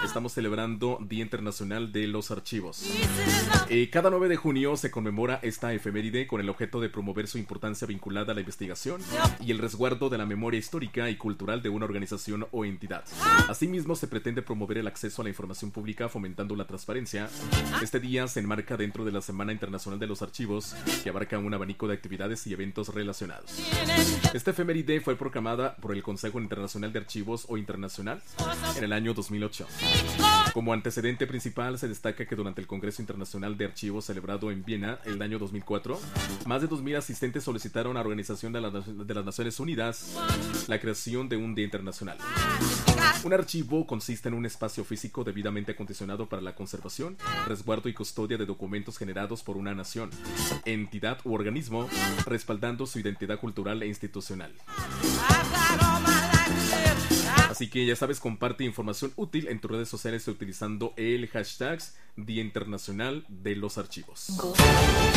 estamos celebrando Día Internacional de los Archivos. Cada 9 de junio se conmemora esta efeméride con el objeto de promover su importancia vinculada a la investigación y el resguardo de la memoria histórica y cultural de una organización o entidad. Asimismo, se pretende promover el acceso a la información pública fomentando la transparencia. Este día se enmarca dentro de la Semana Internacional de los Archivos, que abarca un abanico de actividades y eventos relacionados. Esta efeméride fue proclamada por el Consejo Internacional de Archivos o Internacional en el año 2008. Como antecedente principal se destaca que durante el Congreso Internacional de Archivos celebrado en Viena el año 2004, más de 2.000 asistentes solicitaron a la Organización de las Naciones Unidas la creación de un Día Internacional. Un archivo consiste en un espacio físico debidamente acondicionado para la conservación, resguardo y custodia de documentos generados por una nación, entidad u organismo, respaldando su identidad cultural e institucional. Así que ya sabes, comparte información útil en tus redes sociales utilizando el hashtag Día Internacional de los Archivos.